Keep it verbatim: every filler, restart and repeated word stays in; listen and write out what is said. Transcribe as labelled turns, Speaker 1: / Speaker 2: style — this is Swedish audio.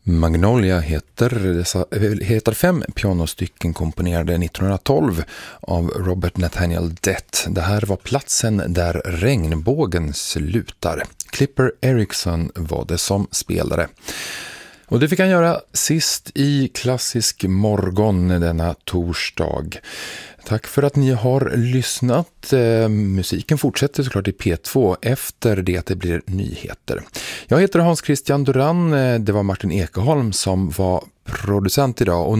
Speaker 1: Magnolia heter, dessa, heter fem pianostycken komponerade nittonhundratolv av Robert Nathaniel Dett. Det här var platsen där regnbågen slutar. Clipper Erickson var det som spelade. Och det fick han göra sist i Klassisk morgon denna torsdag. Tack för att ni har lyssnat. Eh, musiken fortsätter såklart i P två efter det att det blir nyheter. Jag heter Hans Christian Duran. Det var Martin Ekeholm som var producent idag. Och